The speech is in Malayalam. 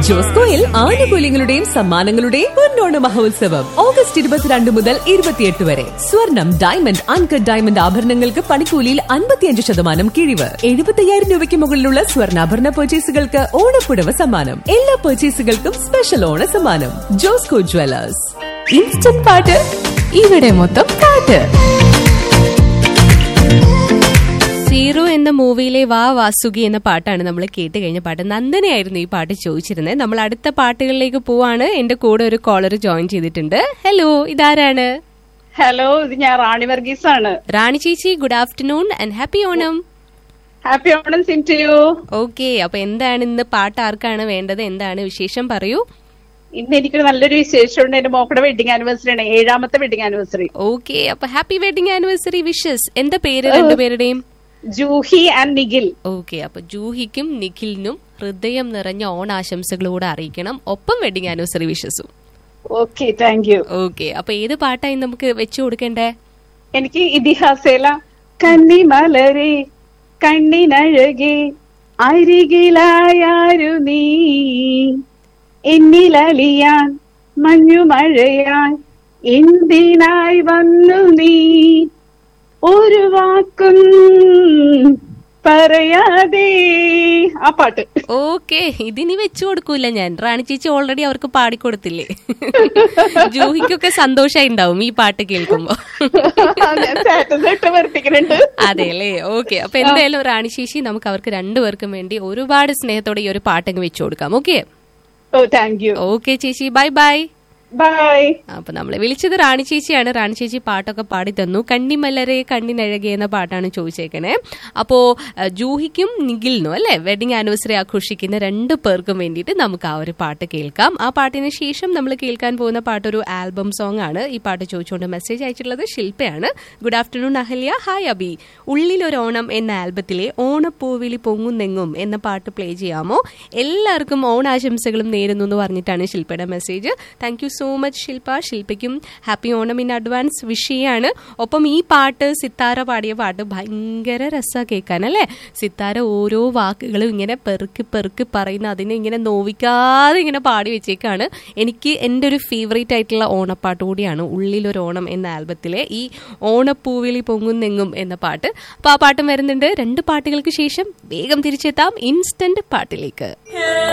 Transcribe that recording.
ജോസ്കോയിൽ ആനുകൂല്യങ്ങളുടെയും സമ്മാനങ്ങളുടെയും പൊന്നോണ മഹോത്സവം ഓഗസ്റ്റ് 22 മുതൽ 28 വരെ. സ്വർണം, ഡയമണ്ട്, അൺകട്ട് ഡയമണ്ട് ആഭരണങ്ങൾക്ക് പണിക്കൂലിയിൽ 55% കിഴിവ്. 75,000 രൂപയ്ക്ക് മുകളിലുള്ള സ്വർണ്ണാഭരണ പർച്ചേസുകൾക്ക് ഓണപ്പുടവ സമ്മാനം. എല്ലാ പർച്ചേസുകൾക്കും സ്പെഷ്യൽ ഓണ സമ്മാനം. ജോസ്കോ ജ്വല്ലേഴ്സ്. ഇൻസ്റ്റന്റ് പാട്ട്, ഇവിടെ മൊത്തം പാട്ട്. സീറോ എന്ന മൂവിയിലെ വാ വാസുകി എന്ന പാട്ടാണ് നമ്മൾ കേട്ട് കഴിഞ്ഞ പാട്ട്. നന്ദനയായിരുന്നു ഈ പാട്ട് ചോദിച്ചിരുന്നത്. നമ്മൾ അടുത്ത പാട്ടുകളിലേക്ക് പോവാണ്. എന്റെ കൂടെ ഒരു കോളർ ജോയിൻ ചെയ്തിട്ടുണ്ട്. ഹലോ, ഇതാരാണ്? ഹലോ, ഇത് ഞാൻ റാണി വർഗീസ് ആണ്. റാണി ചേച്ചി, good afternoon and happy Onam. Happy Onam same to you. Okay, അപ്പൊ എന്താണ് ഇന്ന് പാട്ട് ആർക്കാണ് വേണ്ടത്? എന്താണ് വിശേഷം, പറയൂ. ഇന്ന് എനിക്കൊരു നല്ലൊരു വിശേഷമുണ്ട്. എന്റെ മോക്കടെ വെഡിങ് ആനിവേഴ്സറി ആണ്, 7ാമത്തെ വെഡിങ് ആനിവേഴ്സറി. ഓക്കെ, അപ്പൊ ഹാപ്പി വെഡിങ് ആനിവേഴ്സറി വിഷസ്. എന്താ പേര് രണ്ടുപേരുടെയും? ജൂഹി ആൻഡ് നിഖിൽ. ഓക്കെ, അപ്പൊ ജൂഹിക്കും നിഖിലിനും ഹൃദയം നിറഞ്ഞ ഓണാശംസകളോടെ അറിയിക്കണം. ഒപ്പം wedding anniversary വിഷസും. Okay, thank you. Okay, അപ്പൊ ഏത് പാട്ടായി നമുക്ക് വെച്ചു കൊടുക്കണ്ടേ? എനിക്ക് ഇതിഹാസേല കന്നിമലരെ കണ്ണിനഴകെ അരികിലായാരു നീ എന്നിലലിയാൻ മഞ്ഞുമഴയാൻ എന്തിനായി വന്നു നീ ഒരു വാക്കും പറയാതെ. ആ പാട്ട്. ഓക്കെ, ഇതിനി വെച്ചു കൊടുക്കൂല ഞാൻ. റാണി ചേച്ചി ഓൾറെഡി അവർക്ക് പാടിക്കൊടുത്തില്ലേ. ജൂഹിക്കൊക്കെ സന്തോഷമായി ഉണ്ടാവും ഈ പാട്ട് കേൾക്കുമ്പോ. അതെല്ലേ. ഓക്കെ, അപ്പൊ എന്തായാലും റാണി ചേച്ചി, നമുക്ക് അവർക്ക് രണ്ടുപേർക്കും വേണ്ടി ഒരുപാട് സ്നേഹത്തോടെ ഈ ഒരു പാട്ടങ്ങ് വെച്ചു കൊടുക്കാം. Okay, thank you. ഓക്കെ ചേച്ചി, ബൈ ബൈ. ബൈ. അപ്പൊ നമ്മളെ വിളിച്ചത് റാണി ചേച്ചിയാണ്. റാണി ചേച്ചി പാട്ടൊക്കെ പാടി തന്നു. കണ്ണിമലരെ കണ്ണിനഴകെ എന്ന പാട്ടാണ് ചോദിച്ചേക്കണേ. അപ്പോ ജൂഹിക്കും നിഖിലിനും അല്ലെ വെഡിങ് ആനിവേഴ്സറി ആഘോഷിക്കുന്ന 2 പേർക്കും വേണ്ടിയിട്ട് നമുക്ക് ആ ഒരു പാട്ട് കേൾക്കാം. ആ പാട്ടിന് ശേഷം നമ്മൾ കേൾക്കാൻ പോകുന്ന പാട്ട് ഒരു ആൽബം സോങ് ആണ്. ഈ പാട്ട് ചോദിച്ചുകൊണ്ട് message അയച്ചിട്ടുള്ളത് ശില്പയാണ്. Good afternoon Ahalya. Hi Abi, ഉള്ളിലൊരു ഓണം എന്ന ആൽബത്തിലെ ഓണപ്പൂവിളി പൊങ്ങുന്നെങ്ങും എന്ന പാട്ട് പ്ലേ ചെയ്യാമോ? എല്ലാവർക്കും ഓണാശംസകളും നേരുന്നു എന്ന് പറഞ്ഞിട്ടാണ് ശില്പയുടെ message. Thank you so much Shilpa. ശില്പയ്ക്കും happy Onam in advance വിഷയാണ്. ഒപ്പം ഈ പാട്ട് സിത്താര പാടിയ പാട്ട് ഭയങ്കര രസമാണ് കേൾക്കാൻ അല്ലേ. സിത്താര ഓരോ വാക്കുകളും ഇങ്ങനെ പെറുക്കി പെറുക്കി പറയുന്ന അതിനെ ഇങ്ങനെ നോവിക്കാതെ ഇങ്ങനെ പാടി വെച്ചേക്കാണ്. എനിക്ക് എൻ്റെ ഒരു ഫേവറേറ്റ് ആയിട്ടുള്ള ഓണപ്പാട്ട് കൂടിയാണ് ഉള്ളിലൊരു ഓണം എന്ന ആൽബത്തിലെ ഈ ഓണപ്പൂവിളി പൊങ്ങുന്നെങ്ങും എന്ന പാട്ട്. അപ്പോൾ ആ പാട്ടും വരുന്നുണ്ട്. 2 പാട്ടുകൾക്ക് ശേഷം വേഗം തിരിച്ചെത്താം ഇൻസ്റ്റന്റ് പാട്ടിലേക്ക്.